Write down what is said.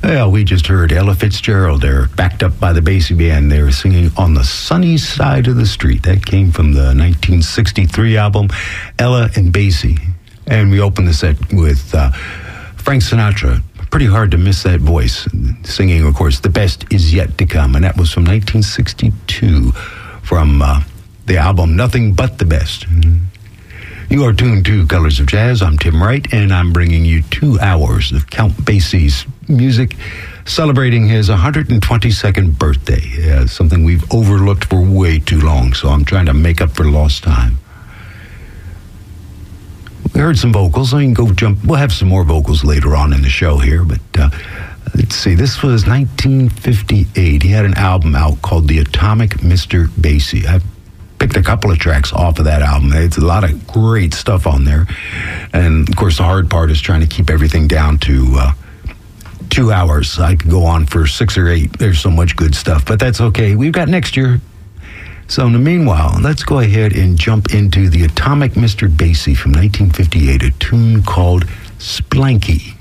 Well, we just heard Ella Fitzgerald there, backed up by the Basie Band. They were singing On the Sunny Side of the Street. That came from the 1963 album, Ella and Basie. And we opened the set with Frank Sinatra. Pretty hard to miss that voice. Singing, of course, The Best Is Yet to Come. And that was from 1962 from the album Nothing But the Best. You are tuned to Colors of Jazz. I'm Tim Wright, and I'm bringing you 2 hours of Count Basie's music, celebrating his 122nd birthday. Something we've overlooked for way too long, so I'm trying to make up for lost time. We heard some vocals. I can go jump. We'll have some more vocals later on in the show here, but let's see. This was 1958. He had an album out called The Atomic Mr. Basie. I've picked a couple of tracks off of that album. It's a lot of great stuff on there. And, of course, the hard part is trying to keep everything down to 2 hours. I could go on for 6 or 8. There's so much good stuff, but that's okay. We've got next year. So in the meanwhile, let's go ahead and jump into The Atomic Mr. Basie from 1958, a tune called Splanky.